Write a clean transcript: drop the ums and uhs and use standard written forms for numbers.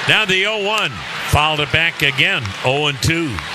Now the 0-1. Fouled it back again. 0-2.